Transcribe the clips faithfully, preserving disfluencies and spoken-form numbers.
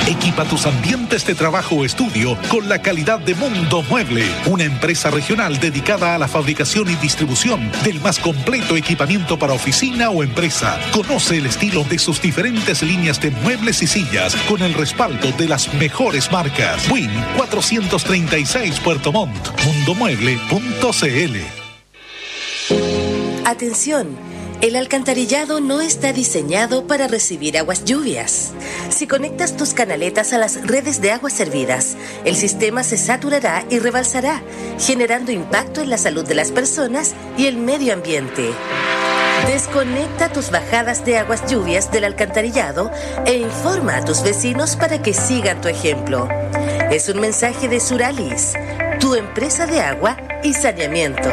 Equipa tus ambientes de trabajo o estudio con la calidad de Mundo Mueble, una empresa regional dedicada a la fabricación y distribución del más completo equipamiento para oficina o empresa. Conoce el estilo de sus diferentes líneas de muebles y sillas con el respaldo de las mejores marcas. Win cuatrocientos treinta y seis Puerto Montt, mundomueble punto cl. Atención. El alcantarillado no está diseñado para recibir aguas lluvias. Si conectas tus canaletas a las redes de aguas servidas, el sistema se saturará y rebalsará, generando impacto en la salud de las personas y el medio ambiente. Desconecta tus bajadas de aguas lluvias del alcantarillado e informa a tus vecinos para que sigan tu ejemplo. Es un mensaje de Suralis, tu empresa de agua y saneamiento.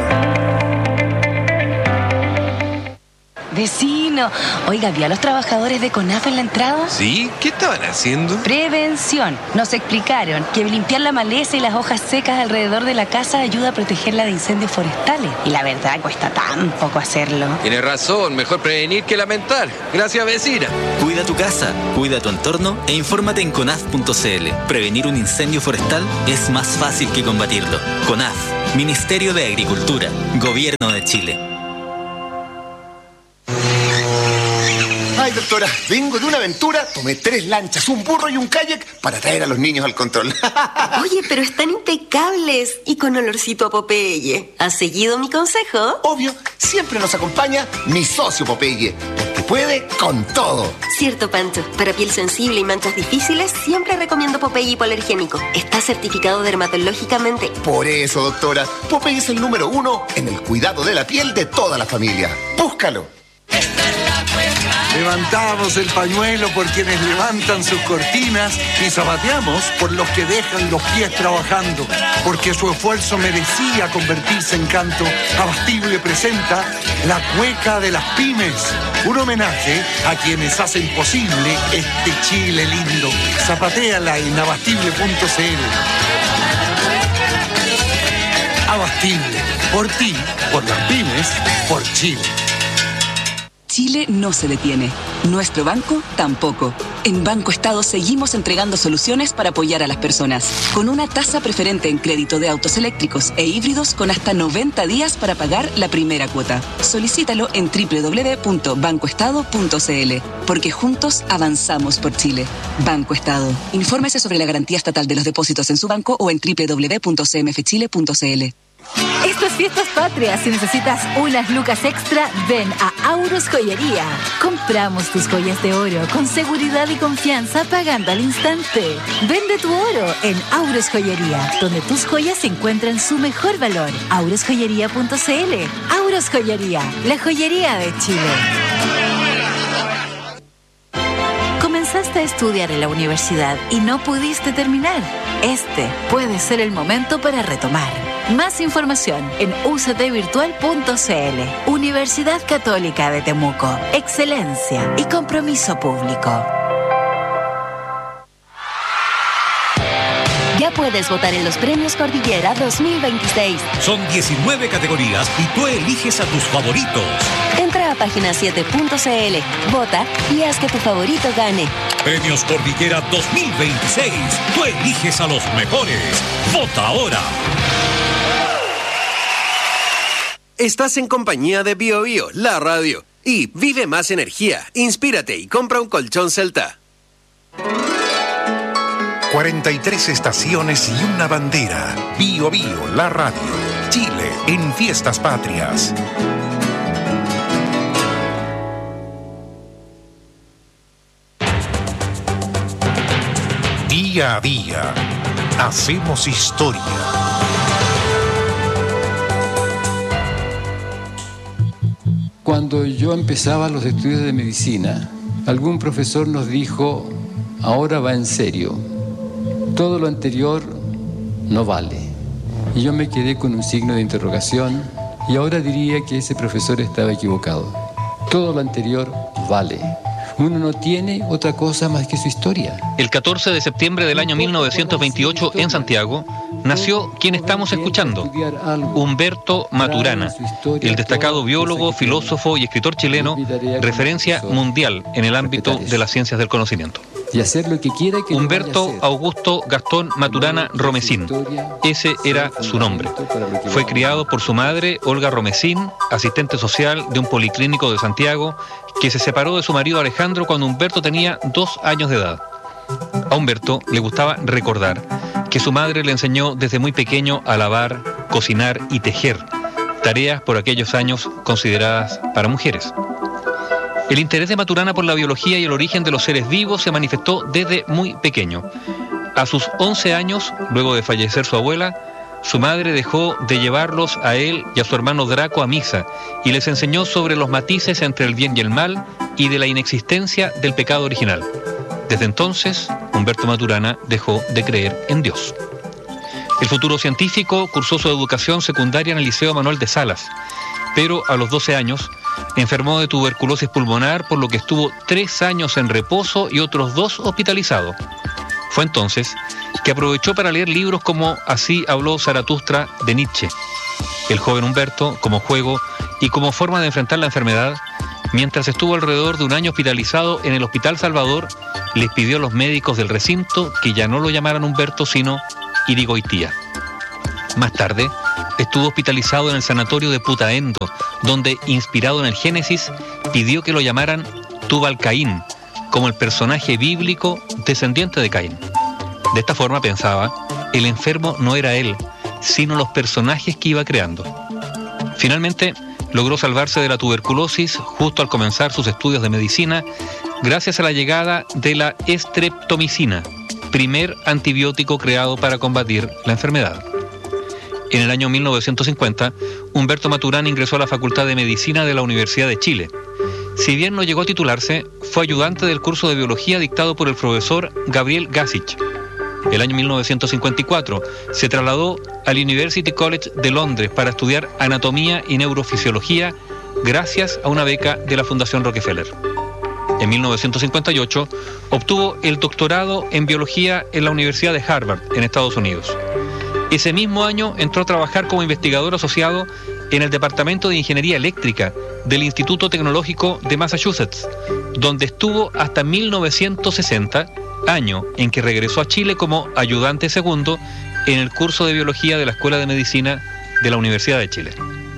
Vecino, oiga, ¿vio a los trabajadores de CONAF en la entrada? Sí, ¿qué estaban haciendo? Prevención. Nos explicaron que limpiar la maleza y las hojas secas alrededor de la casa ayuda a protegerla de incendios forestales. Y la verdad, cuesta tan poco hacerlo. Tiene razón, mejor prevenir que lamentar. Gracias, vecina. Cuida tu casa, cuida tu entorno e infórmate en conaf punto cl. Prevenir un incendio forestal es más fácil que combatirlo. CONAF, Ministerio de Agricultura, Gobierno de Chile. Ay, doctora, vengo de una aventura, tomé tres lanchas, un burro y un kayak para traer a los niños al control. Oye, pero están impecables y con olorcito a Popeye. ¿Has seguido mi consejo? Obvio, siempre nos acompaña mi socio Popeye, porque puede con todo. Cierto, Pancho. Para piel sensible y manchas difíciles, siempre recomiendo Popeye hipoalergénico. Está certificado dermatológicamente. Por eso, doctora, Popeye es el número uno en el cuidado de la piel de toda la familia. Búscalo. Levantamos el pañuelo por quienes levantan sus cortinas y zapateamos por los que dejan los pies trabajando, porque su esfuerzo merecía convertirse en canto. Abastible presenta La Cueca de las Pymes, un homenaje a quienes hacen posible este Chile lindo. Zapatéala en abastible punto cl. Abastible, por ti, por las pymes, por Chile. Chile no se detiene. Nuestro banco tampoco. En Banco Estado seguimos entregando soluciones para apoyar a las personas. Con una tasa preferente en crédito de autos eléctricos e híbridos con hasta noventa días para pagar la primera cuota. Solicítalo en doble u doble u doble u punto banco estado punto cl. Porque juntos avanzamos por Chile. Banco Estado. Infórmese sobre la garantía estatal de los depósitos en su banco o en doble u doble u doble u punto c m f chile punto cl. Estas fiestas patrias, si necesitas unas lucas extra, ven a Aurus Joyería. Compramos tus joyas de oro con seguridad y confianza pagando al instante. Vende tu oro en Aurus Joyería, donde tus joyas encuentran su mejor valor. aurus joyería punto cl. Aurus Joyería, la joyería de Chile. Comenzaste a estudiar en la universidad y no pudiste terminar. Este puede ser el momento para retomar. Más información en u c t virtual punto cl. Universidad Católica de Temuco. Excelencia y compromiso público. Ya puedes votar en los Premios Cordillera dos mil veintiséis. Son diecinueve categorías y tú eliges a tus favoritos. Entra a página siete punto cl, vota y haz que tu favorito gane. Premios Cordillera dos mil veintiséis. Tú eliges a los mejores. Vota ahora. Estás en compañía de Bio Bio, la radio. Y vive más energía, inspírate y compra un colchón Celta. cuarenta y tres estaciones y una bandera. Bio Bio, la radio. Chile en Fiestas Patrias. Día a día, hacemos historia. Cuando yo empezaba los estudios de medicina, algún profesor nos dijo, ahora va en serio, todo lo anterior no vale. Y yo me quedé con un signo de interrogación y ahora diría que ese profesor estaba equivocado. Todo lo anterior vale. Uno no tiene otra cosa más que su historia. El catorce de septiembre del año mil novecientos veintiocho, en Santiago, nació quien estamos escuchando, Humberto Maturana, el destacado biólogo, filósofo y escritor chileno, referencia mundial en el ámbito de las ciencias del conocimiento. y hacer lo que quiera que Humberto Augusto Gastón Maturana Romesín. Ese era su nombre. Fue criado por su madre, Olga Romesín, asistente social de un policlínico de Santiago, que se separó de su marido Alejandro cuando Humberto tenía dos años de edad. A Humberto le gustaba recordar que su madre le enseñó desde muy pequeño a lavar, cocinar y tejer, tareas por aquellos años consideradas para mujeres. El interés de Maturana por la biología y el origen de los seres vivos se manifestó desde muy pequeño. A sus once años, luego de fallecer su abuela, su madre dejó de llevarlos a él y a su hermano Draco a misa y les enseñó sobre los matices entre el bien y el mal y de la inexistencia del pecado original. Desde entonces, Humberto Maturana dejó de creer en Dios. El futuro científico cursó su educación secundaria en el Liceo Manuel de Salas, pero a los doce años enfermó de tuberculosis pulmonar, por lo que estuvo tres años en reposo y otros dos hospitalizado. Fue entonces que aprovechó para leer libros como Así habló Zaratustra de Nietzsche. El joven Humberto, como juego y como forma de enfrentar la enfermedad, mientras estuvo alrededor de un año hospitalizado en el Hospital Salvador, les pidió a los médicos del recinto que ya no lo llamaran Humberto, sino Irigoitía. Más tarde, estuvo hospitalizado en el sanatorio de Putaendo, donde, inspirado en el Génesis, pidió que lo llamaran Tubal-Caín, como el personaje bíblico descendiente de Caín. De esta forma, pensaba, el enfermo no era él, sino los personajes que iba creando. Finalmente, logró salvarse de la tuberculosis justo al comenzar sus estudios de medicina, gracias a la llegada de la estreptomicina, primer antibiótico creado para combatir la enfermedad. En el año mil novecientos cincuenta, Humberto Maturana ingresó a la Facultad de Medicina de la Universidad de Chile. Si bien no llegó a titularse, fue ayudante del curso de biología dictado por el profesor Gabriel Gassich. El año mil novecientos cincuenta y cuatro se trasladó al University College de Londres para estudiar anatomía y neurofisiología gracias a una beca de la Fundación Rockefeller. En mil novecientos cincuenta y ocho obtuvo el doctorado en biología en la Universidad de Harvard, en Estados Unidos. Ese mismo año entró a trabajar como investigador asociado en el Departamento de Ingeniería Eléctrica del Instituto Tecnológico de Massachusetts, donde estuvo hasta mil novecientos sesenta, año en que regresó a Chile como ayudante segundo en el curso de biología de la Escuela de Medicina de la Universidad de Chile.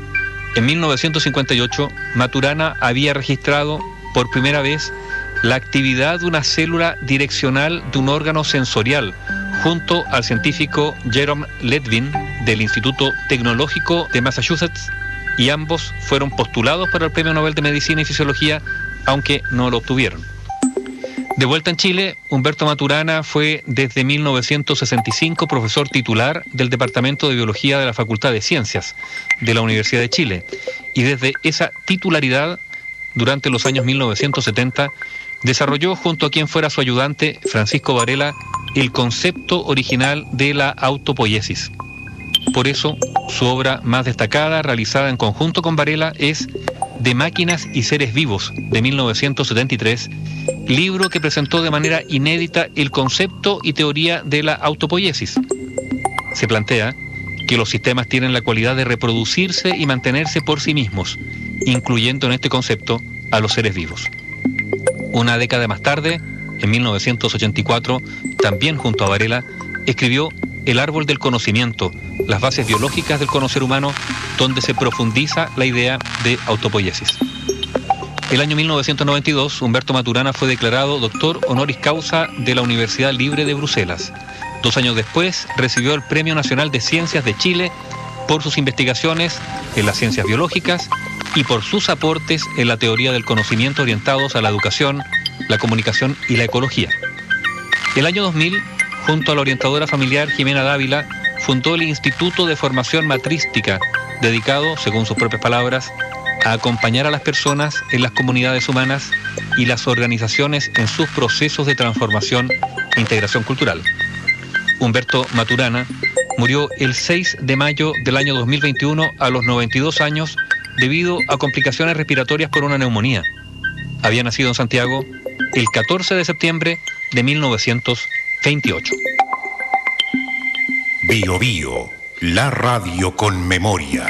En mil novecientos cincuenta y ocho, Maturana había registrado por primera vez la actividad de una célula direccional de un órgano sensorial, junto al científico Jerome Ledvin del Instituto Tecnológico de Massachusetts, y ambos fueron postulados para el Premio Nobel de Medicina y Fisiología, aunque no lo obtuvieron. De vuelta en Chile, Humberto Maturana fue desde mil novecientos sesenta y cinco profesor titular del Departamento de Biología de la Facultad de Ciencias de la Universidad de Chile, y desde esa titularidad, durante los años mil novecientos setenta, desarrolló junto a quien fuera su ayudante, Francisco Varela, el concepto original de la autopoiesis. Por eso, su obra más destacada, realizada en conjunto con Varela, es De máquinas y seres vivos, de mil novecientos setenta y tres, libro que presentó de manera inédita el concepto y teoría de la autopoiesis. Se plantea que los sistemas tienen la cualidad de reproducirse y mantenerse por sí mismos, incluyendo en este concepto a los seres vivos. Una década más tarde, en mil novecientos ochenta y cuatro, también junto a Varela, escribió El árbol del conocimiento, las bases biológicas del conocer humano, donde se profundiza la idea de autopoiesis. El año mil novecientos noventa y dos, Humberto Maturana fue declarado doctor honoris causa de la Universidad Libre de Bruselas. Dos años después, recibió el Premio Nacional de Ciencias de Chile por sus investigaciones en las ciencias biológicas y por sus aportes en la teoría del conocimiento orientados a la educación, la comunicación y la ecología. El año dos mil, junto a la orientadora familiar Jimena Dávila, fundó el Instituto de Formación Matrística, dedicado, según sus propias palabras, a acompañar a las personas en las comunidades humanas y las organizaciones en sus procesos de transformación e integración cultural. Humberto Maturana murió el seis de mayo del año dos mil veintiuno a los noventa y dos años debido a complicaciones respiratorias por una neumonía. Había nacido en Santiago el catorce de septiembre de mil novecientos veintiocho. Bio Bio, la radio con memoria.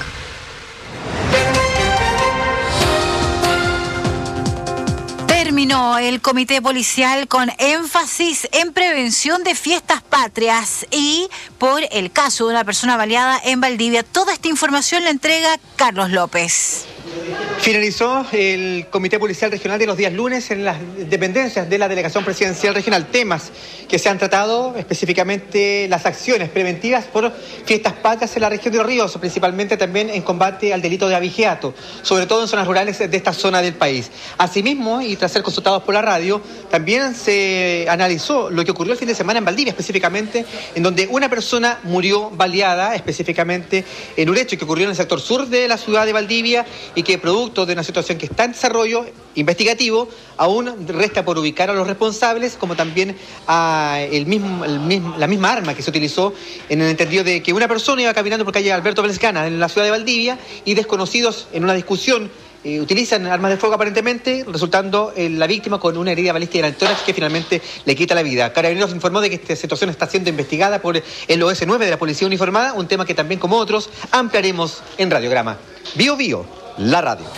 Terminó Bueno, el comité policial con énfasis en prevención de fiestas patrias y por el caso de una persona baleada en Valdivia. Toda esta información la entrega Carlos López. Finalizó el Comité Policial Regional de los días lunes en las dependencias de la Delegación Presidencial Regional. Temas que se han tratado, específicamente las acciones preventivas por fiestas patrias en la región de Los Ríos, principalmente también en combate al delito de abigeato, sobre todo en zonas rurales de esta zona del país. Asimismo, y tras ser consultados por la radio, también se analizó lo que ocurrió el fin de semana en Valdivia, específicamente en donde una persona murió baleada, específicamente en un hecho que ocurrió en el sector sur de la ciudad de Valdivia y que producto de una situación que está en desarrollo investigativo, aún resta por ubicar a los responsables, como también a el mismo, el mismo, la misma arma que se utilizó, en el entendido de que una persona iba caminando por calle Alberto Belzcana en la ciudad de Valdivia y desconocidos en una discusión eh, utilizan armas de fuego aparentemente, resultando eh, la víctima con una herida balística en el tórax que finalmente le quita la vida. Carabineros informó de que esta situación está siendo investigada por el O S nueve de la Policía Uniformada, un tema que también, como otros, ampliaremos en Radiograma. Bio Bio, la radio.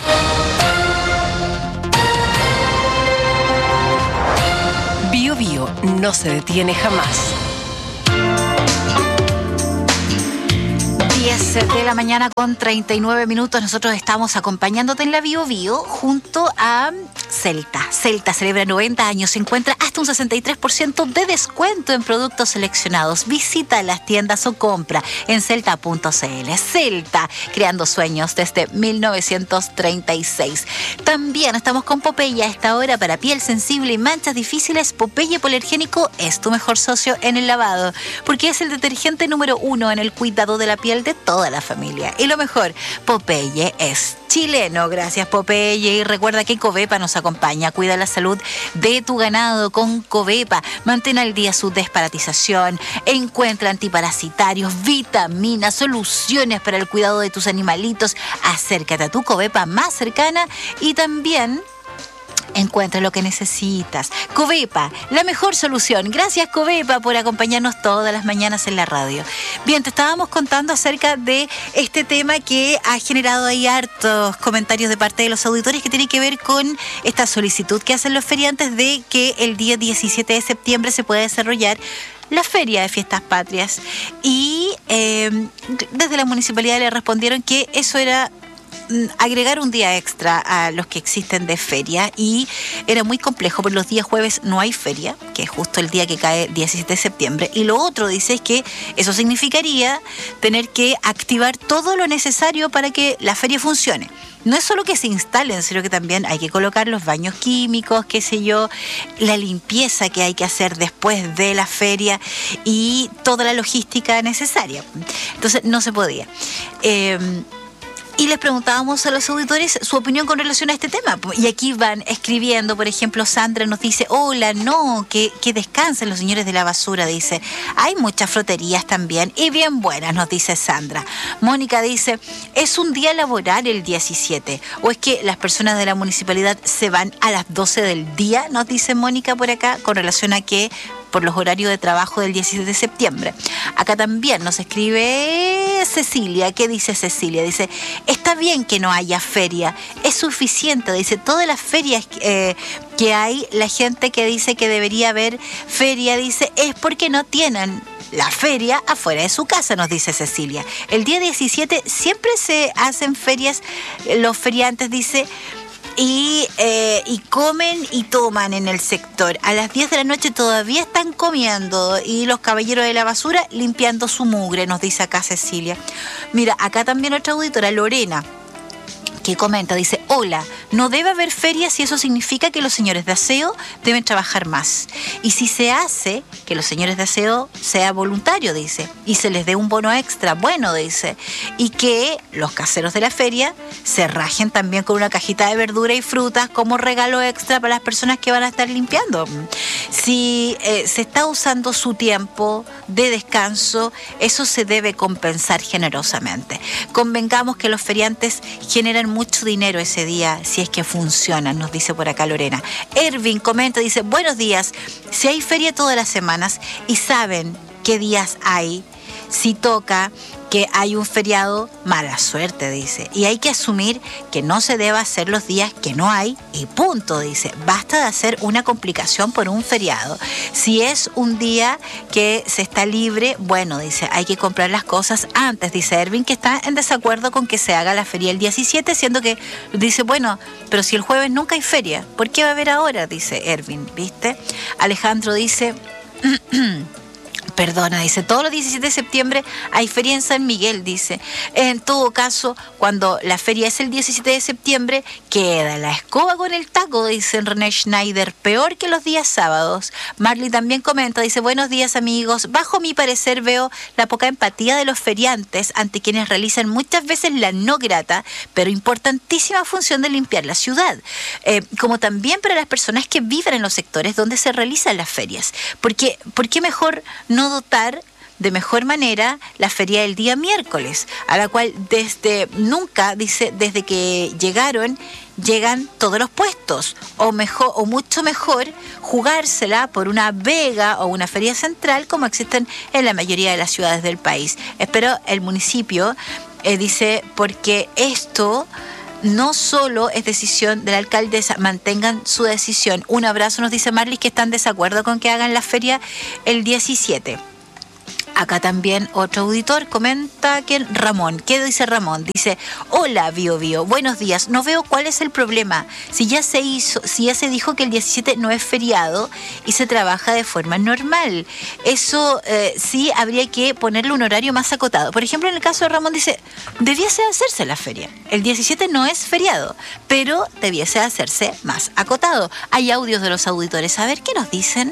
Bio Bio no se detiene jamás. diez de la mañana con treinta y nueve minutos. Nosotros estamos acompañándote en la Bio Bio junto a Celta. Celta celebra noventa años. Se encuentra hasta un sesenta y tres por ciento de descuento en productos seleccionados. Visita las tiendas o compra en celta punto c l. Celta, creando sueños desde mil novecientos treinta y seis. También estamos con Popeye a esta hora para piel sensible y manchas difíciles. Popeye Polergénico es tu mejor socio en el lavado, porque es el detergente número uno en el cuidado de la piel de toda la familia. Y lo mejor, Popeye es chileno. Gracias, Popeye. Y recuerda que Covepa nos acompaña. Cuida la salud de tu ganado con Covepa. Mantén al día su desparasitización. Encuentra antiparasitarios, vitaminas, soluciones para el cuidado de tus animalitos. Acércate a tu Covepa más cercana y también encuentra lo que necesitas. Covepa, la mejor solución. Gracias, Covepa, por acompañarnos todas las mañanas en la radio. Bien, te estábamos contando acerca de este tema que ha generado ahí hartos comentarios de parte de los auditores, que tiene que ver con esta solicitud que hacen los feriantes de que el día diecisiete de septiembre se pueda desarrollar la Feria de Fiestas Patrias. Y eh, desde la municipalidad le respondieron que eso era agregar un día extra a los que existen de feria, y era muy complejo porque los días jueves no hay feria, que es justo el día que cae diecisiete de septiembre, y lo otro dice es que eso significaría tener que activar todo lo necesario para que la feria funcione. No es solo que se instalen, sino que también hay que colocar los baños químicos, qué sé yo, la limpieza que hay que hacer después de la feria y toda la logística necesaria. Entonces no se podía. Eh, Y les preguntábamos a los auditores su opinión con relación a este tema. Y aquí van escribiendo, por ejemplo, Sandra nos dice: hola, no, que, que descansen los señores de la basura, dice. Hay muchas froterías también y bien buenas, nos dice Sandra. Mónica dice: es un día laboral el diecisiete. ¿O es que las personas de la municipalidad se van a las doce del día? Nos dice Mónica por acá, con relación a que por los horarios de trabajo del diecisiete de septiembre. Acá también nos escribe Cecilia. ¿Qué dice Cecilia? Dice: está bien que no haya feria, es suficiente. Dice: todas las ferias eh, que hay, la gente que dice que debería haber feria, dice, es porque no tienen la feria afuera de su casa, nos dice Cecilia. El día diecisiete siempre se hacen ferias, los feriantes, dice, Y, eh, y comen y toman en el sector. A las diez de la noche todavía están comiendo y los caballeros de la basura limpiando su mugre, nos dice acá Cecilia. Mira, acá también otra auditora, Lorena, que comenta, dice: hola, no debe haber feria si eso significa que los señores de aseo deben trabajar más. Y si se hace que los señores de aseo sea voluntario, dice, y se les dé un bono extra, bueno, dice, y que los caseros de la feria se rajen también con una cajita de verdura y frutas como regalo extra para las personas que van a estar limpiando. Si eh, se está usando su tiempo de descanso, eso se debe compensar generosamente. Convengamos que los feriantes generan mucho dinero ese día si es que funcionan, nos dice por acá Lorena. Ervin comenta, dice: buenos días, si hay feria todas las semanas y saben qué días hay, si toca que hay un feriado, mala suerte, dice. Y hay que asumir que no se debe hacer los días que no hay y punto, dice. Basta de hacer una complicación por un feriado. Si es un día que se está libre, bueno, dice, hay que comprar las cosas antes, dice Ervin, que está en desacuerdo con que se haga la feria el diecisiete, siendo que dice, bueno, pero si el jueves nunca hay feria, ¿por qué va a haber ahora? Dice Ervin, ¿viste? Alejandro dice... Perdona, dice, todos los diecisiete de septiembre hay feria en San Miguel, dice. En todo caso, cuando la feria es el diecisiete de septiembre, queda la escoba con el taco, dice René Schneider, peor que los días sábados. Marley también comenta, dice, buenos días amigos, bajo mi parecer veo la poca empatía de los feriantes ante quienes realizan muchas veces la no grata, pero importantísima función de limpiar la ciudad, eh, como también para las personas que viven en los sectores donde se realizan las ferias. Porque, ¿por qué mejor no dotar de mejor manera la feria del día miércoles, a la cual desde nunca, dice, desde que llegaron, llegan todos los puestos, o mejor, o mucho mejor, jugársela por una vega o una feria central como existen en la mayoría de las ciudades del país? Espero el municipio, eh, dice, porque esto no solo es decisión de la alcaldesa, mantengan su decisión. Un abrazo, nos dice Marlis, que están en desacuerdo con que hagan la feria el diecisiete. Acá también otro auditor comenta que Ramón. ¿Qué dice Ramón? Dice, hola Bio Bio, buenos días. No veo cuál es el problema. Si ya se hizo, si ya se dijo que el diecisiete no es feriado y se trabaja de forma normal. Eso eh, sí habría que ponerle un horario más acotado. Por ejemplo, en el caso de Ramón dice, debiese hacerse la feria. El diecisiete no es feriado, pero debiese hacerse más acotado. Hay audios de los auditores. A ver, ¿qué nos dicen?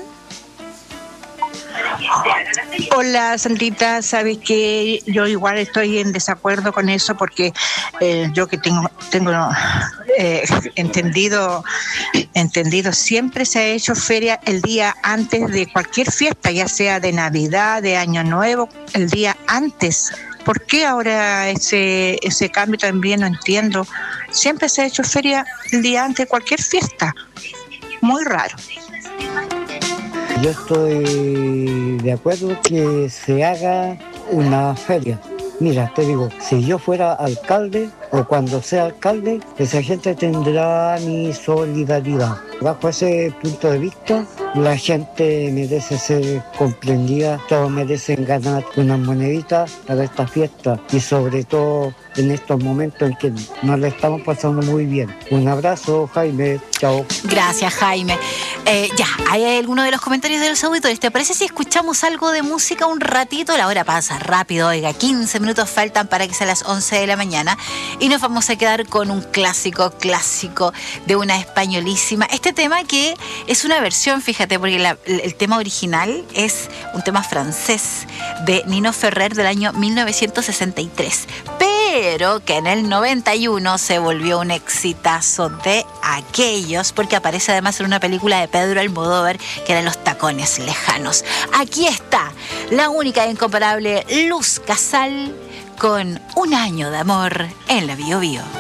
Hola Sandrita, sabes que yo igual estoy en desacuerdo con eso porque eh, yo que tengo tengo eh, entendido entendido siempre se ha hecho feria el día antes de cualquier fiesta, ya sea de Navidad, de Año Nuevo, el día antes. ¿Por qué ahora ese ese cambio también no entiendo? Siempre se ha hecho feria el día antes de cualquier fiesta. Muy raro. Yo estoy de acuerdo que se haga una feria. Mira, te digo, si yo fuera alcalde o cuando sea alcalde, esa gente tendrá mi solidaridad. Bajo ese punto de vista, la gente merece ser comprendida, todos merecen ganar unas moneditas para esta fiesta y sobre todo en estos momentos en que nos la estamos pasando muy bien. Un abrazo, Jaime. Chao. Gracias, Jaime. Eh, ya, hay alguno de los comentarios de los auditores. ¿Te parece si escuchamos algo de música un ratito? La hora pasa rápido, oiga, quince minutos faltan para que sea las once de la mañana y nos vamos a quedar con un clásico, clásico de una españolísima. Este tema que es una versión, fíjate, porque la, el tema original es un tema francés de Nino Ferrer del año mil novecientos sesenta y tres. Pero que en el noventa y uno se volvió un exitazo de aquellos, porque aparece además en una película de Pedro Almodóvar que eran Los Tacones Lejanos. Aquí está la única e incomparable Luz Casal con Un año de amor en la Bio Bio.